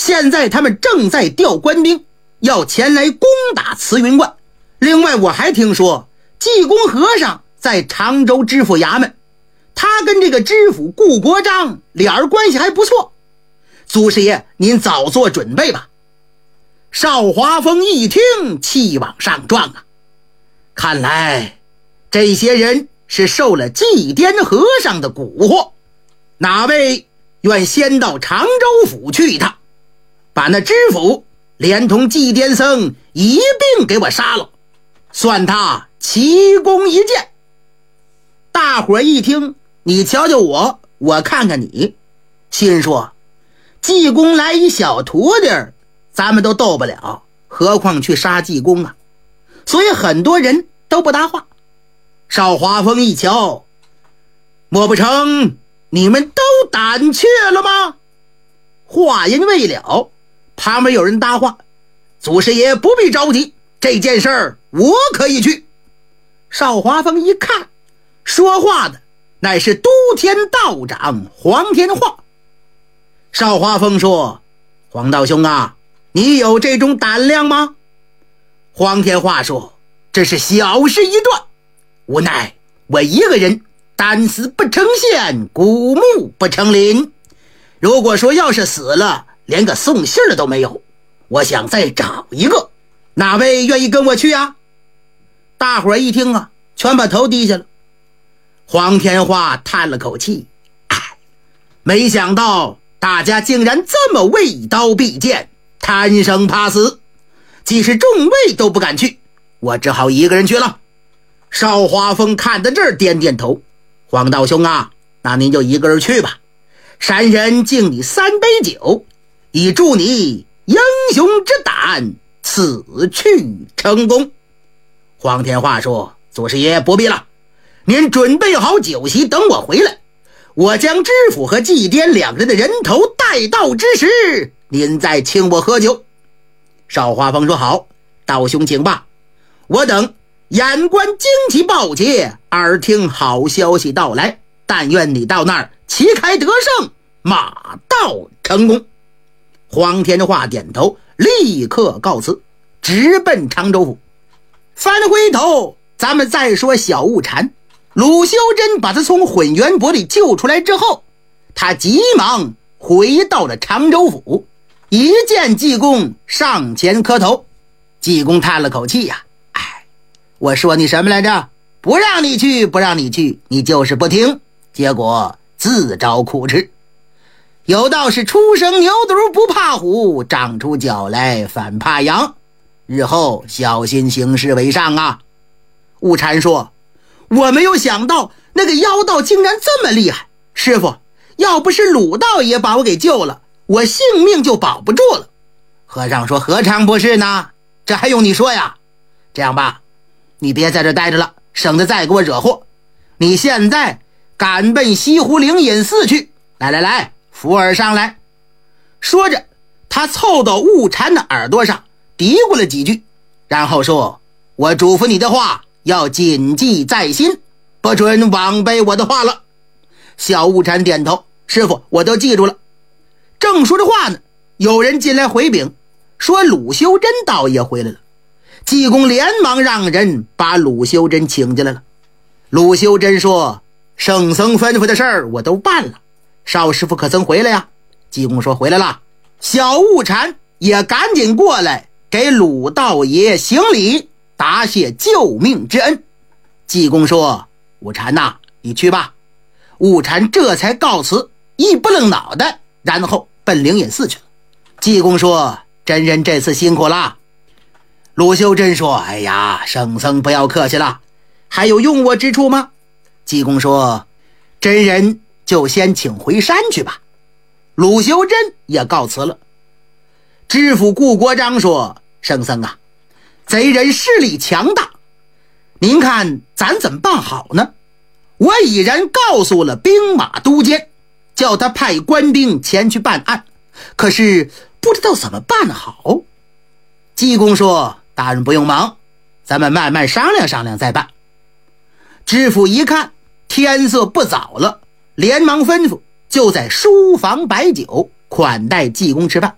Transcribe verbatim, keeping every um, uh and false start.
现在他们正在调官兵，要前来攻打慈云观。另外我还听说济公和尚在常州知府衙门，他跟这个知府顾国璋俩人关系还不错。祖师爷您早做准备吧。邵华峰一听，气往上撞啊，看来这些人是受了祭奠和尚的蛊惑，哪位愿先到常州府去一趟，把那知府连同祭奠僧一并给我杀了，算他奇功一件。大伙一听，你瞧瞧我，我看看你，心说济公来一小徒弟，咱们都斗不了，何况去杀济公啊。所以很多人都不搭话。邵华峰一瞧，莫不成你们都胆怯了吗？话音未了，旁边有人搭话，祖师爷不必着急，这件事儿我可以去。邵华峰一看，说话的乃是都天道长黄天化。邵华峰说，黄道兄啊，你有这种胆量吗？黄天化说，这是小事一段，无奈我一个人单丝不成线，古木不成林，如果说要是死了，连个送信的都没有，我想再找一个，哪位愿意跟我去啊？大伙儿一听啊，全把头低下了。黄天化叹了口气，唉，没想到大家竟然这么畏刀避剑，贪生怕死，即使众位都不敢去，我只好一个人去了。邵华峰看到这儿点点头，黄道兄啊，那您就一个人去吧，山人敬你三杯酒，以助你英雄之胆，此去成功。黄天化说，祖师爷不必了，您准备好酒席，等我回来，我将知府和祭奠两人的人头带到之时，您再请我喝酒。邵华峰说，好，道兄请吧，我等眼观惊奇报捷，耳听好消息到来，但愿你到那儿旗开得胜，马到成功。黄天化点头，立刻告辞，直奔常州府。翻回头咱们再说小悟禅。鲁修真把他从混元钵里救出来之后，他急忙回到了常州府，一见济公上前磕头。济公叹了口气呀、啊，哎，我说你什么来着？不让你去，不让你去，你就是不听，结果自找苦吃。有道是初生牛犊不怕虎，长出脚来反怕羊，日后小心行事为上啊。悟禅说，我没有想到那个妖道竟然这么厉害，师傅，要不是鲁道爷把我给救了，我性命就保不住了。和尚说，何尝不是呢？这还用你说呀？这样吧，你别在这待着了，省得再给我惹祸。你现在赶奔西湖灵隐寺去，来来来，扶耳上来。说着，他凑到悟禅的耳朵上嘀咕了几句，然后说，我嘱咐你的话要谨记在心，不准枉背我的话了。小悟禅点头，师傅，我都记住了。正说着话呢，有人进来回禀，说鲁修真道爷回来了。济公连忙让人把鲁修真请进来了。鲁修真说，圣僧吩咐的事儿我都办了，邵师傅可曾回来呀？济公说，回来了。小悟禅也赶紧过来给鲁道爷行礼，答谢救命之恩。济公说，悟禅呐、啊，你去吧。悟禅这才告辞，一不愣脑袋，然后奔灵隐寺去了。济公说，真人这次辛苦了。鲁修真说，哎呀，圣僧不要客气了，还有用我之处吗？济公说，真人就先请回山去吧。鲁修真也告辞了。知府顾国璋说，圣僧啊，贼人势力强大，您看咱怎么办好呢？我已然告诉了兵马都监，叫他派官兵前去办案，可是不知道怎么办好。济公说，大人不用忙，咱们慢慢商量商量再办。知府一看天色不早了，连忙吩咐就在书房摆酒款待济公吃饭。